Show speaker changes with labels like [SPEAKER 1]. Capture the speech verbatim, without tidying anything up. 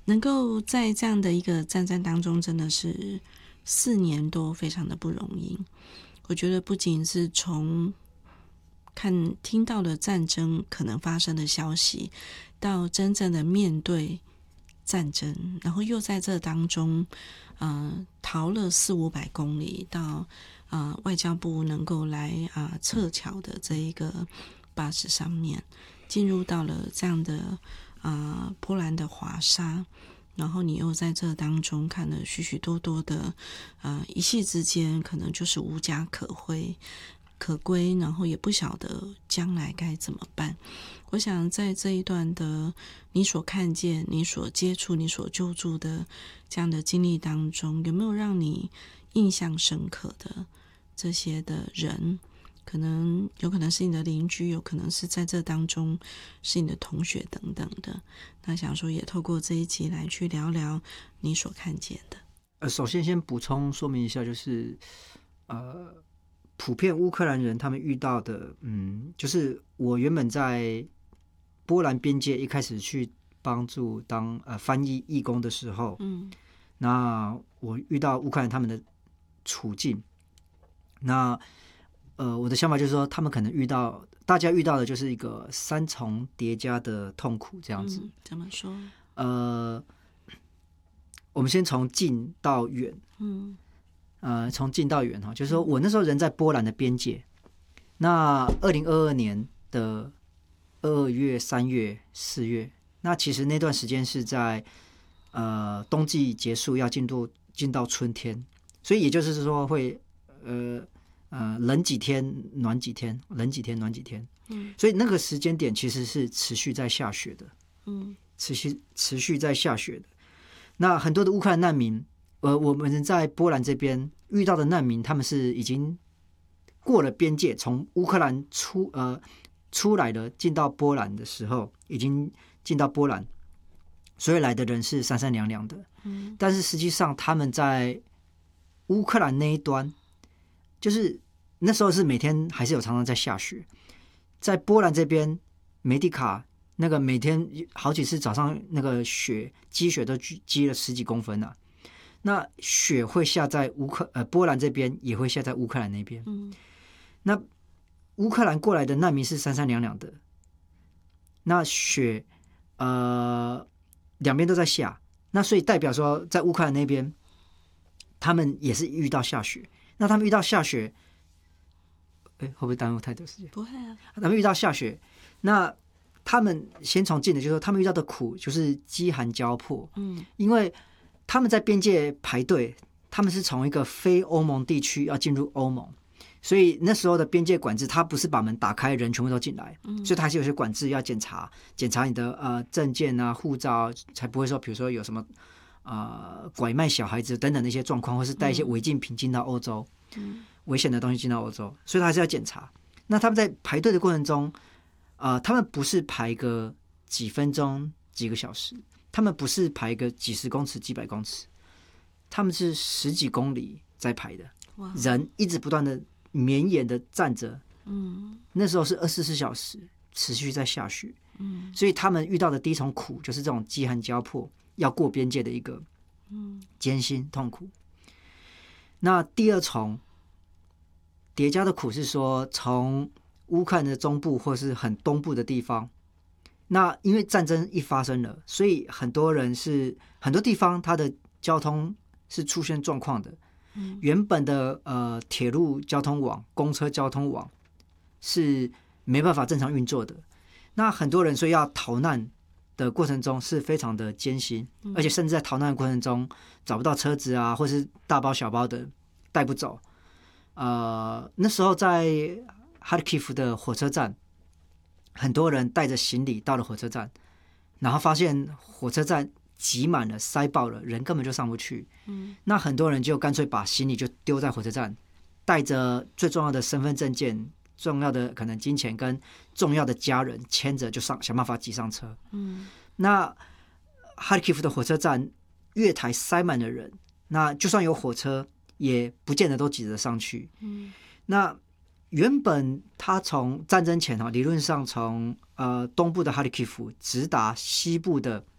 [SPEAKER 1] 能够在这样的一个战争当中，真的是四年多，非常的不容易。我觉得不仅是从看听到的战争可能发生的消息，到真正的面对战争，然后又在这当中，呃，逃了四五百公里到呃外交部能够来啊、呃、撤侨的这一个巴士上面，进入到了这样的啊、呃、波兰的华沙。然后你又在这当中看了许许多多的，呃，一夕之间可能就是无家可归，可归，然后也不晓得将来该怎么办。我想在这一段的你所看见、你所接触、你所救助的这样的经历当中，有没有让你印象深刻的这些的人？可能有可能是你的邻居，有可能是在这当中是你的同学等等的。那想说也透过这一集来去聊聊你所看见的。
[SPEAKER 2] 呃，首先先补充说明一下，就是呃，普遍乌克兰人他们遇到的，嗯，就是我原本在波兰边界一开始去帮助当呃翻译义工的时候，
[SPEAKER 1] 嗯，
[SPEAKER 2] 那我遇到乌克兰他们的处境，那呃，我的想法就是说，他们可能遇到大家遇到的就是一个三重叠加的痛苦这样子。
[SPEAKER 1] 嗯，怎么说？
[SPEAKER 2] 呃，我们先从近到远，
[SPEAKER 1] 嗯
[SPEAKER 2] 呃，从近到远哈，就是说我那时候人在波兰的边界，那二零二二年的二月、三月、四月，那其实那段时间是在呃冬季结束，要进入进到春天，所以也就是说会呃呃冷几天，暖几天，冷几天，暖几天，
[SPEAKER 1] 嗯，
[SPEAKER 2] 所以那个时间点其实是持续在下雪的，
[SPEAKER 1] 嗯
[SPEAKER 2] 持续持续在下雪的。那很多的乌克兰难民，呃，我们在波兰这边遇到的难民，他们是已经过了边界，从乌克兰出呃出来了，进到波兰的时候，已经进到波兰，所以来的人是三三两两的。
[SPEAKER 1] 嗯，
[SPEAKER 2] 但是实际上他们在乌克兰那一端，就是那时候是每天还是有常常在下雪，在波兰这边梅迪卡。那个每天好几次早上那个雪积雪都积了十几公分啊，那雪会下在乌克呃波兰这边，也会下在乌克兰那边。
[SPEAKER 1] 嗯，
[SPEAKER 2] 那乌克兰过来的难民是三三两两的，那雪呃两边都在下，那所以代表说在乌克兰那边，他们也是遇到下雪。那他们遇到下雪，哎，会不会耽误太多时间？
[SPEAKER 1] 不会啊。
[SPEAKER 2] 他们遇到下雪，那。他们先从近的，就是说他们遇到的苦就是饥寒交迫，
[SPEAKER 1] 嗯，
[SPEAKER 2] 因为他们在边界排队，他们是从一个非欧盟地区要进入欧盟，所以那时候的边界管制，它不是把门打开，人全部都进来，
[SPEAKER 1] 嗯，
[SPEAKER 2] 所以它还是有些管制要检查，检查你的呃证件啊、护照，才不会说，比如说有什么呃拐卖小孩子等等的一些状况，或是带一些违禁品进到欧洲，
[SPEAKER 1] 嗯，
[SPEAKER 2] 危险的东西进到欧洲，所以他还是要检查。那他们在排队的过程中。呃，他们不是排个几分钟、几个小时，他们不是排个几十公尺、几百公尺，他们是十几公里在排的，人一直不断的绵延的站着，
[SPEAKER 1] 嗯，
[SPEAKER 2] 那时候是二十四小时持续在下雪，
[SPEAKER 1] 嗯，
[SPEAKER 2] 所以他们遇到的第一重苦就是这种饥寒交迫，要过边界的一个艰辛痛苦。那第二重叠加的苦是说从乌克兰的中部或是很东部的地方，那因为战争一发生了，所以很多人是很多地方它的交通是出现状况的。嗯、原本的呃铁路交通网、公车交通网是没办法正常运作的。那很多人所以要逃难的过程中是非常的艰辛，嗯、而且甚至在逃难的过程中找不到车子啊，或是大包小包的带不走。呃，那时候在哈尔基夫的火车站，很多人带着行李到了火车站，然后发现火车站挤满了、塞爆了，人根本就上不去。嗯，那很多人就干脆把行李就丢在火车站，带着最重要的身份证件、重要的可能金钱跟重要的家人牵着就上，想办法挤上车。嗯，那哈尔基夫的火车站月台塞满了人，那就算有火车，也不见得都挤得上去。嗯，那原本他从战争前理论上从呃东部的哈里基夫直达西部的